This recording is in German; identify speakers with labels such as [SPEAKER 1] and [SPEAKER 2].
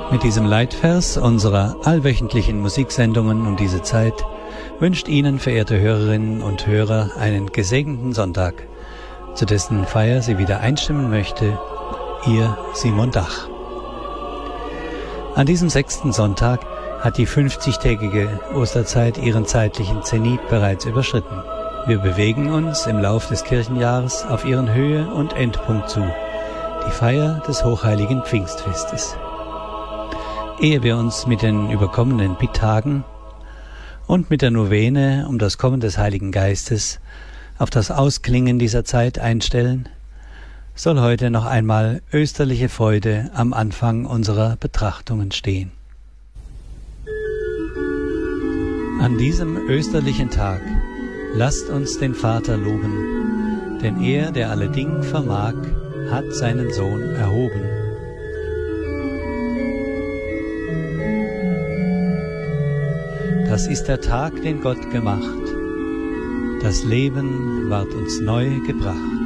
[SPEAKER 1] Mit diesem Leitvers unserer allwöchentlichen Musiksendungen um diese Zeit wünscht Ihnen, verehrte Hörerinnen und Hörer, einen gesegneten Sonntag, zu dessen Feier sie wieder einstimmen möchte, Ihr Simon Dach. An diesem 6. Sonntag hat die 50-tägige Osterzeit ihren zeitlichen Zenit bereits überschritten. Wir bewegen uns im Lauf des Kirchenjahres auf ihren Höhe- und Endpunkt zu, die Feier des hochheiligen Pfingstfestes. Ehe wir uns mit den überkommenen Bitttagen und mit der Novene um das Kommen des Heiligen Geistes auf das Ausklingen dieser Zeit einstellen, soll heute noch einmal österliche Freude am Anfang unserer Betrachtungen stehen. An diesem österlichen Tag lasst uns den Vater loben, denn er, der alle Dinge vermag, hat seinen Sohn erhoben. Das ist der Tag, den Gott gemacht. Das Leben ward uns neu gebracht.